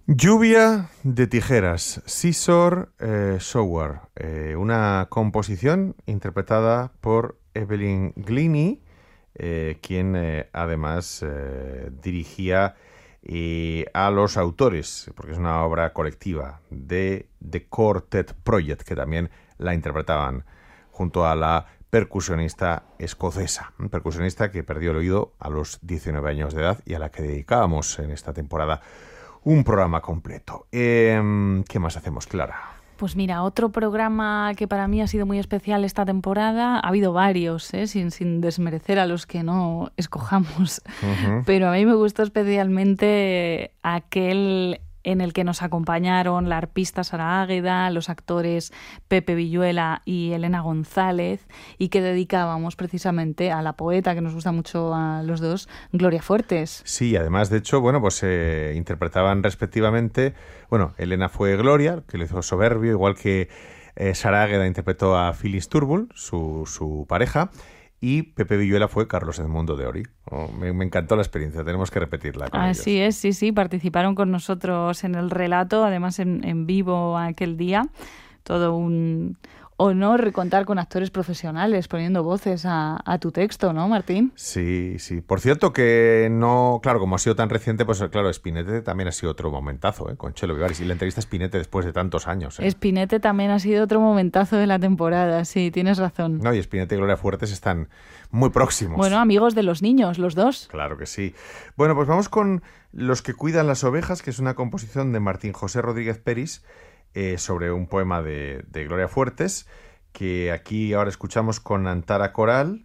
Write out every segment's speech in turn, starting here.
Lluvia de tijeras, Scissor Shower, una composición interpretada por Evelyn Glennie, quien además dirigía a los autores, porque es una obra colectiva de The Quartet Project, que también la interpretaban junto a la percusionista escocesa, un percusionista que perdió el oído a los 19 años de edad y a la que dedicábamos en esta temporada un programa completo. ¿Qué más hacemos, Clara? Pues mira, otro programa que para mí ha sido muy especial esta temporada, ha habido varios, sin desmerecer a los que no escojamos, pero a mí me gustó especialmente aquel en el que nos acompañaron la arpista Sara Águeda, los actores Pepe Villuela y Elena González, y que dedicábamos precisamente a la poeta, que nos gusta mucho a los dos, Gloria Fuertes. Sí, además, de hecho, pues interpretaban respectivamente, Elena fue Gloria, que lo hizo soberbio, igual que Sara Águeda interpretó a Phyllis Turbull, su pareja, y Pepe Villuela fue Carlos Edmundo de Ory. Me encantó la experiencia, tenemos que repetirla con ellos. Así es, sí, participaron con nosotros en el relato, además en vivo aquel día. Todo un honor contar con actores profesionales poniendo voces a tu texto, ¿no, Martín? Sí. Por cierto que no, claro, como ha sido tan reciente, pues claro, Spinette también ha sido otro momentazo, con Chelo Vivaris. Y la entrevista a Spinette después de tantos años. Spinette también ha sido otro momentazo de la temporada, sí, tienes razón. No, y Spinette y Gloria Fuertes están muy próximos. Bueno, amigos de los niños, los dos. Claro que sí. Bueno, pues vamos con Los que cuidan las ovejas, que es una composición de Martín José Rodríguez Peris, sobre un poema de Gloria Fuertes, que aquí ahora escuchamos con Antara Coray,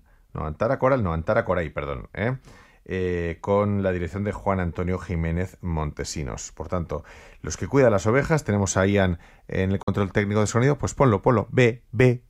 con la dirección de Juan Antonio Jiménez Montesinos. Por tanto, Los que cuidan las ovejas, tenemos a Ian en el control técnico de sonido, pues ponlo, ve.